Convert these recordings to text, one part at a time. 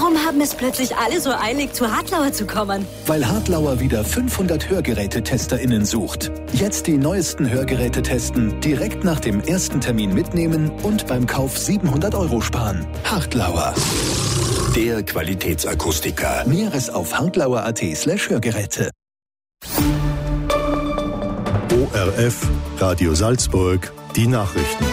Warum haben es plötzlich alle so eilig, zu Hartlauer zu kommen? Weil Hartlauer wieder 500 Hörgerätetesterinnen sucht. Jetzt die neuesten Hörgeräte testen, direkt nach dem ersten Termin mitnehmen und beim Kauf 700 € sparen. Hartlauer. Der Qualitätsakustiker. Näheres auf hartlauer.at/Hörgeräte. ORF, Radio Salzburg, die Nachrichten.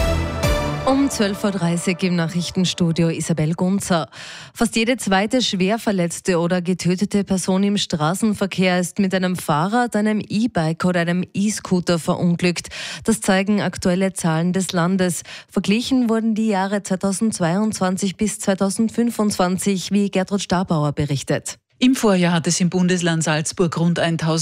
Um 12.30 Uhr im Nachrichtenstudio Isabel Gunzer. Fast jede zweite schwer verletzte oder getötete Person im Straßenverkehr ist mit einem Fahrrad, einem E-Bike oder einem E-Scooter verunglückt. Das zeigen aktuelle Zahlen des Landes. Verglichen wurden die Jahre 2022 bis 2025, wie Gertrud Stabauer berichtet. Im Vorjahr hat es im Bundesland Salzburg rund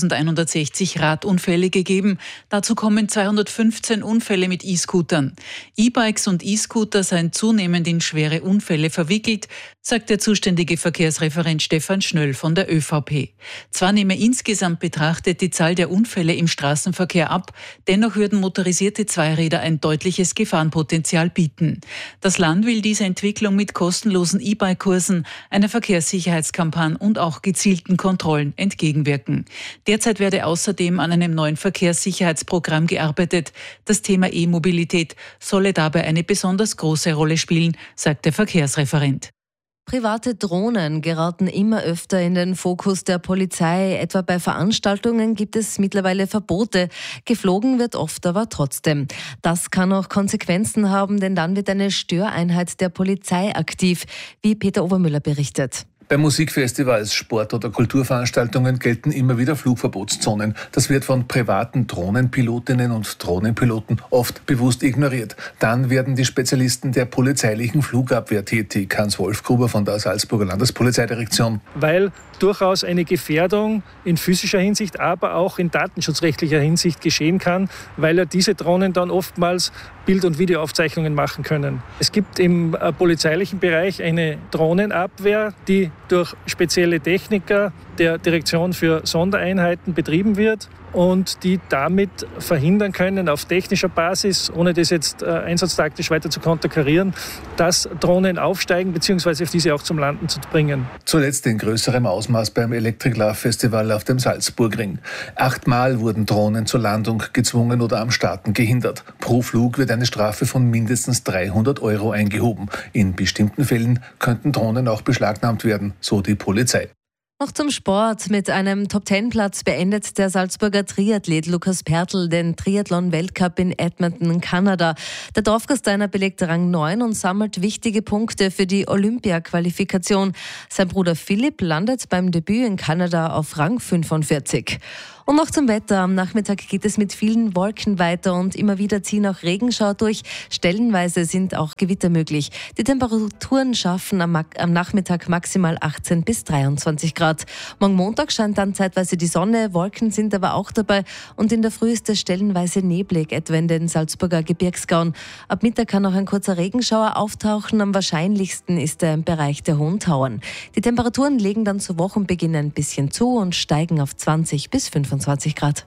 1160 Radunfälle gegeben. Dazu kommen 215 Unfälle mit E-Scootern. E-Bikes und E-Scooter seien zunehmend in schwere Unfälle verwickelt, sagt der zuständige Verkehrsreferent Stefan Schnöll von der ÖVP. Zwar nehme insgesamt betrachtet die Zahl der Unfälle im Straßenverkehr ab, dennoch würden motorisierte Zweiräder ein deutliches Gefahrenpotenzial bieten. Das Land will diese Entwicklung mit kostenlosen E-Bike-Kursen, einer Verkehrssicherheitskampagne und auch gezielten Kontrollen entgegenwirken. Derzeit werde außerdem an einem neuen Verkehrssicherheitsprogramm gearbeitet. Das Thema E-Mobilität solle dabei eine besonders große Rolle spielen, sagt der Verkehrsreferent. Private Drohnen geraten immer öfter in den Fokus der Polizei. Etwa bei Veranstaltungen gibt es mittlerweile Verbote. Geflogen wird oft aber trotzdem. Das kann auch Konsequenzen haben, denn dann wird eine Störeinheit der Polizei aktiv, wie Peter Obermüller berichtet. Bei Musikfestivals, Sport- oder Kulturveranstaltungen gelten immer wieder Flugverbotszonen. Das wird von privaten Drohnenpilotinnen und Drohnenpiloten oft bewusst ignoriert. Dann werden die Spezialisten der polizeilichen Flugabwehr tätig. Hans-Wolf Gruber von der Salzburger Landespolizeidirektion. Weil durchaus eine Gefährdung in physischer Hinsicht, aber auch in datenschutzrechtlicher Hinsicht geschehen kann, weil ja diese Drohnen dann oftmals Bild- und Videoaufzeichnungen machen können. Es gibt im polizeilichen Bereich eine Drohnenabwehr, die durch spezielle Techniker der Direktion für Sondereinheiten betrieben wird und die damit verhindern können, auf technischer Basis, ohne das jetzt einsatztaktisch weiter zu konterkarieren, dass Drohnen aufsteigen bzw. auf diese auch zum Landen zu bringen. Zuletzt in größerem Ausmaß beim Electric Love Festival auf dem Salzburgring. 8-mal wurden Drohnen zur Landung gezwungen oder am Starten gehindert. Pro Flug wird eine Strafe von mindestens 300 € eingehoben. In bestimmten Fällen könnten Drohnen auch beschlagnahmt werden, so die Polizei. Noch zum Sport. Mit einem Top-10-Platz beendet der Salzburger Triathlet Lukas Pertl den Triathlon-Weltcup in Edmonton, Kanada. Der Dorfgasteiner belegt Rang 9 und sammelt wichtige Punkte für die Olympia-Qualifikation. Sein Bruder Philipp landet beim Debüt in Kanada auf Rang 45. Und noch zum Wetter. Am Nachmittag geht es mit vielen Wolken weiter und immer wieder ziehen auch Regenschauer durch. Stellenweise sind auch Gewitter möglich. Die Temperaturen schaffen am Nachmittag maximal 18 bis 23 Grad. Morgen Montag scheint dann zeitweise die Sonne, Wolken sind aber auch dabei und in der Früh ist es stellenweise neblig, etwa in den Salzburger Gebirgsgauen. Ab Mittag kann auch ein kurzer Regenschauer auftauchen. Am wahrscheinlichsten ist er im Bereich der Hohen Tauern. Die Temperaturen legen dann zu Wochenbeginn ein bisschen zu und steigen auf 20 bis 25 Grad.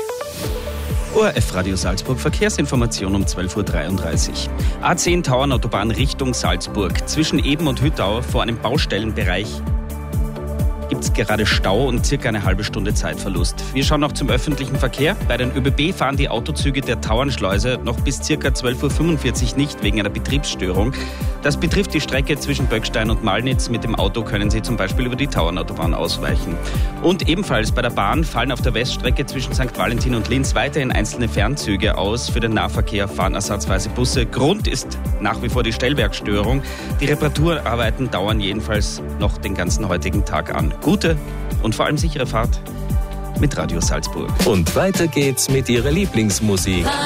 ORF Radio Salzburg, Verkehrsinformation um 12.33 Uhr. A10 Tauernautobahn Richtung Salzburg. Zwischen Eben und Hüttau vor einem Baustellenbereich gibt es gerade Stau und circa eine halbe Stunde Zeitverlust. Wir schauen noch zum öffentlichen Verkehr. Bei den ÖBB fahren die Autozüge der Tauernschleuse noch bis circa 12.45 Uhr nicht wegen einer Betriebsstörung. Das betrifft die Strecke zwischen Böckstein und Malnitz. Mit dem Auto können Sie zum Beispiel über die Tauernautobahn ausweichen. Und ebenfalls bei der Bahn fallen auf der Weststrecke zwischen St. Valentin und Linz weiterhin einzelne Fernzüge aus. Für den Nahverkehr fahren ersatzweise Busse. Grund ist nach wie vor die Stellwerkstörung. Die Reparaturarbeiten dauern jedenfalls noch den ganzen heutigen Tag an. Gute und vor allem sichere Fahrt mit Radio Salzburg. Und weiter geht's mit Ihrer Lieblingsmusik.